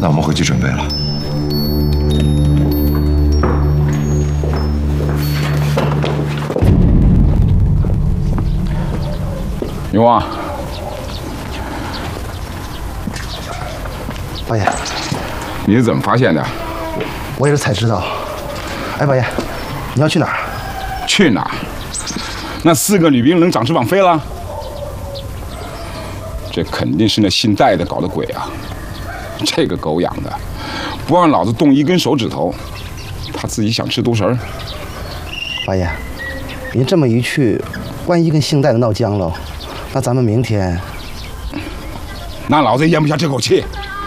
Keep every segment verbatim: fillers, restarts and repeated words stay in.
那我们回去准备了。 永旺， 八爷， 你是怎么发现的？ 我也是才知道。哎，八爷，你要去哪儿？ 去哪儿？那四个女兵能长翅膀飞了？这肯定是那姓戴的搞的鬼啊！这个狗养的，不让老子动一根手指头，他自己想吃独食。 八爷，您这么一去，万一跟姓戴的闹僵了，那咱们明天…… 那老子咽不下这口气。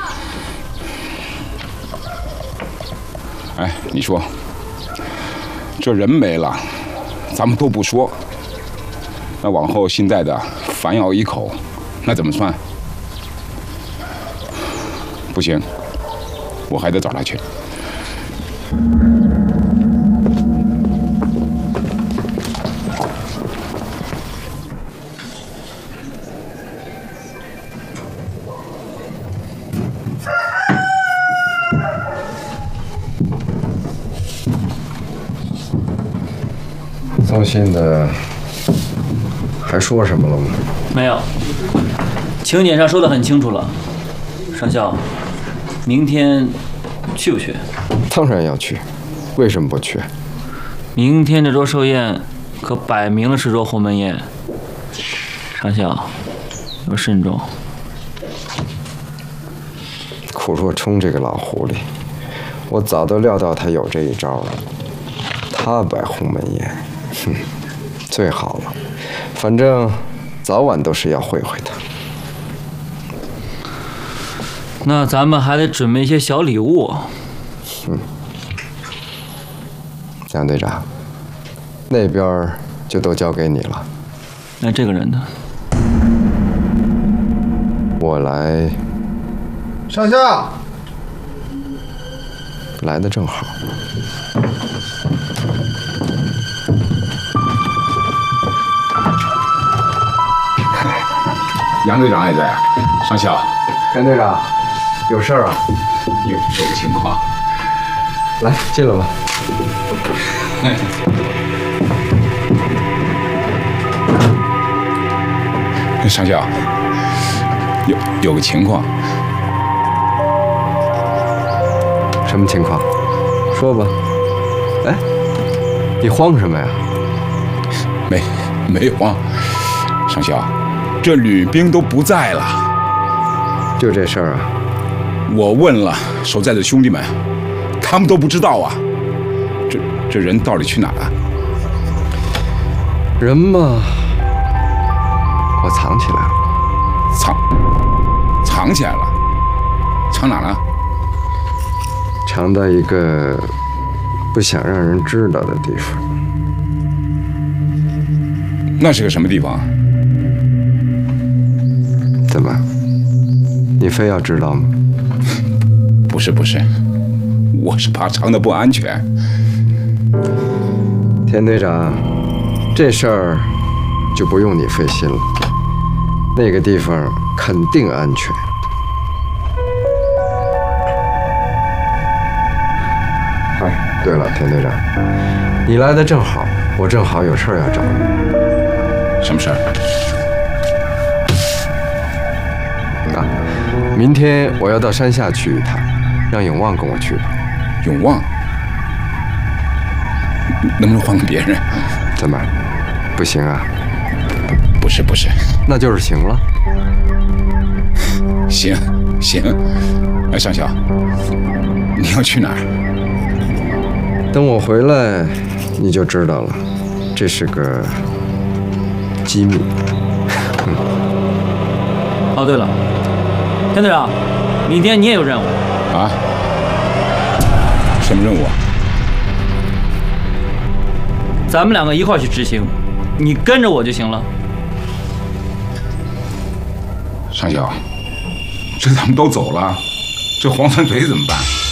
哎，你说，这人没了，咱们都不说，那往后姓戴的反咬一口，那怎么算？不行，我还得找他去。 送信的还说什么了吗？ 没有，请柬上说的很清楚了。上校，明天去不去？ 当然要去，为什么不去？ 明天这桌寿宴可摆明了是桌鸿门宴，上校要慎重。 苦若冲这个老狐狸，我早都料到他有这一招了。他摆鸿门宴，哼，最好了，反正早晚都是要会会他。 那咱们还得准备一些小礼物。 嗯，杨队长，那边就都交给你了。 那这个人呢？ 我来。 上校， 来的正好。 杨队长也在，上校。 杨队长，有事儿啊？ 有有个情况。 来，进来吧。 上校，有有个情况。 什么情况？说吧。哎，你慌什么呀？ 没没慌，上校，这女兵都不在了。 就这事儿啊？ 我问了守在的兄弟们，他们都不知道啊。这这人到底去哪了？ 人嘛，我藏起来了。 藏藏起来了？藏哪了？ 藏到一个不想让人知道的地方。 那是个什么地方？ 怎么？你非要知道吗？ 不是不是，我是怕藏的不安全。 田队长，这事儿就不用你费心了。那个地方肯定安全。哎，对了，田队长，你来的正好，我正好有事儿要找你。 什么事儿？ 啊，明天我要到山下去一趟，让永旺跟我去吧。 永旺？能不能换个别人？ 怎么，不行啊？ 不是不是， 那就是行了。 行行，哎，上校，你要去哪儿？ 等我回来，你就知道了。这是个机密。嗯。 哦，对了，田队长，明天你也有任务啊？什么任务啊？ 咱们两个一块儿去执行，你跟着我就行了。 上校，这他们都走了，这黄三嘴怎么办？